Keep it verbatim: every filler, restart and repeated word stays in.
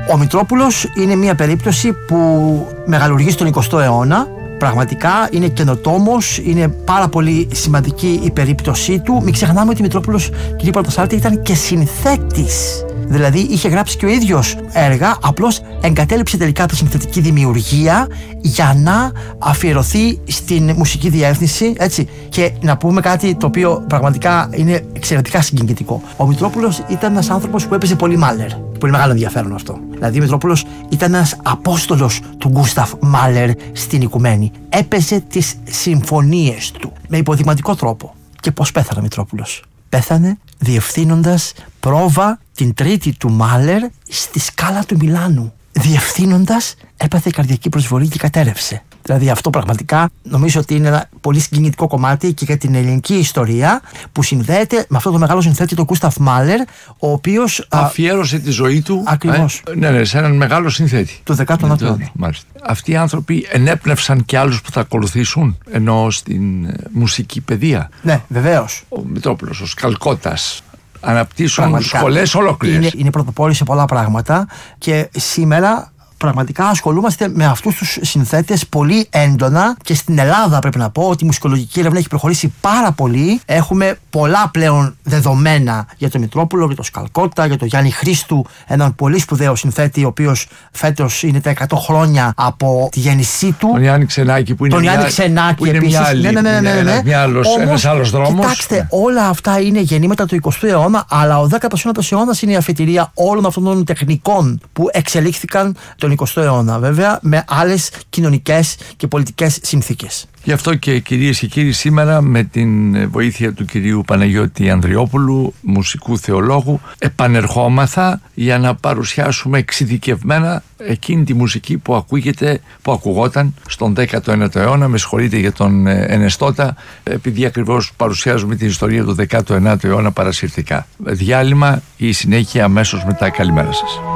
Ο Μητρόπουλος είναι μια περίπτωση που μεγαλουργεί στον εικοστό αιώνα. Πραγματικά είναι καινοτόμος, είναι πάρα πολύ σημαντική η περίπτωσή του. Μην ξεχνάμε ότι ο Μητρόπουλος, κύριε Πρωτοστάτη, ήταν και συνθέτης. Δηλαδή είχε γράψει και ο ίδιος έργα, απλώς εγκατέλειψε τελικά τη συνθετική δημιουργία για να αφιερωθεί στην μουσική διεύθυνση, έτσι. Και να πούμε κάτι το οποίο πραγματικά είναι εξαιρετικά συγκινητικό. Ο Μητρόπουλος ήταν ένας άνθρωπος που έπαιζε πολύ Μάλερ. Πολύ μεγάλο ενδιαφέρον αυτό. Δηλαδή ο Μητρόπουλος ήταν ένας απόστολος του Γκούσταφ Μάλερ στην Οικουμένη. Έπαιζε τις συμφωνίες του με υποδειγματικό τρόπο. Και πώς πέθανε ο Μητρόπουλος? Πέθανε διευθύνοντας πρόβα την τρίτη του Μάλερ στη Σκάλα του Μιλάνου. Διευθύνοντας, έπαθε καρδιακή προσβολή και κατέρευσε. Δηλαδή αυτό πραγματικά νομίζω ότι είναι ένα πολύ συγκινητικό κομμάτι και για την ελληνική ιστορία, που συνδέεται με αυτό το μεγάλο συνθέτη, τον Γκούσταφ Μάλερ, ο οποίος αφιέρωσε τη ζωή του. Ακριβώς. Ε, ναι, ναι, σε έναν μεγάλο συνθέτη του δεκάτου αιώνα. Ναι, μάλιστα. Αυτοί οι άνθρωποι ενέπνευσαν και άλλους που θα ακολουθήσουν, ενώ στην ε, μουσική παιδεία. Ναι, βεβαίως. Ο Μητρόπουλος, ο Σκαλκώτας, αναπτύσσουν σχολές ολόκληρες. Είναι, είναι πρωτοπόροι σε πολλά πράγματα και σήμερα πραγματικά ασχολούμαστε με αυτούς τους συνθέτες πολύ έντονα, και στην Ελλάδα πρέπει να πω ότι η μουσικολογική έρευνα έχει προχωρήσει πάρα πολύ. Έχουμε πολλά πλέον δεδομένα για τον Μητρόπουλο, για τον Σκαλκώτα, για τον Γιάννη Χρήστου, έναν πολύ σπουδαίο συνθέτη, ο οποίος φέτος είναι τα εκατό χρόνια από τη γέννησή του. Τον Γιάννη Ξενάκη που είναι, τον μια, Γιάννη Ξενάκη, που είναι επίσης. μια άλλη, ναι, ναι, ναι, ναι, ναι. Μια άλλος, όμως, ένας άλλος δρόμος. Κοιτάξτε, ναι. όλα αυτά είναι γεννήματα του εικοστού αιώνα, αλλά ο δέκατος ένατος αιώνας είναι η αφετηρία όλων αυτών των τεχνικών που εξελίχθηκαν τον εικοστό αιώνα, βέβαια με άλλες κοινωνικές και πολιτικές συνθήκες. Γι' αυτό και κυρίες και κύριοι, σήμερα με την βοήθεια του κυρίου Παναγιώτη Ανδριόπουλου, μουσικού θεολόγου, επανερχόμαθα για να παρουσιάσουμε εξειδικευμένα εκείνη τη μουσική που ακούγεται, που ακουγόταν στον δέκατο ένατο αιώνα. Με συγχωρείτε για τον Ενεστώτα, επειδή ακριβώς παρουσιάζουμε την ιστορία του δέκατου ένατου αιώνα παρασυρτικά. Διάλειμμα, η συνέχεια αμέσως μετά. Καλημέρα σας.